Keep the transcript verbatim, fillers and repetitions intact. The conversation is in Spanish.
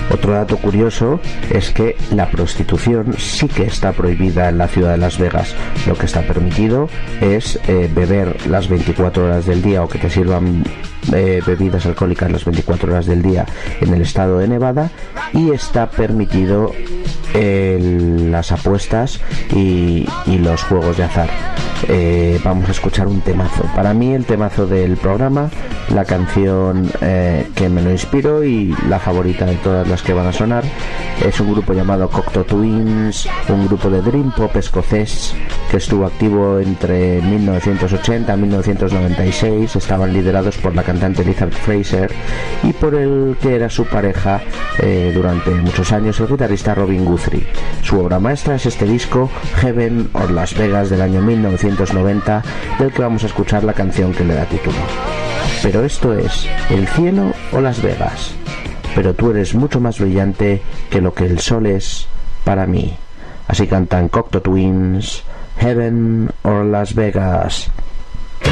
Otro dato curioso es que la prostitución sí que está prohibida en la ciudad de Las Vegas. Lo que está permitido es eh, beber las veinticuatro horas del día, o que te sirvan eh, bebidas alcohólicas las veinticuatro horas del día en el estado de Nevada, y está permitido eh, las apuestas y, y los juegos de azar. Eh, vamos a escuchar un temazo. Para mí el temazo del programa, la canción eh, que me lo inspiró y la favorita de todas las que van a sonar, es un grupo llamado Cocteau Twins, un grupo de dream pop escocés que estuvo activo entre mil novecientos ochenta y mil novecientos noventa y seis. Estaban liderados por la cantante Elizabeth Fraser y por el que era su pareja eh, durante muchos años, el guitarrista Robin Guthrie. Su obra maestra es este disco Heaven or Las Vegas del año mil novecientos noventa, del que vamos a escuchar la canción que le da título. Pero esto es el cielo o Las Vegas, pero tú eres mucho más brillante que lo que el sol es para mí. Así cantan Cocteau Twins, Heaven or Las Vegas.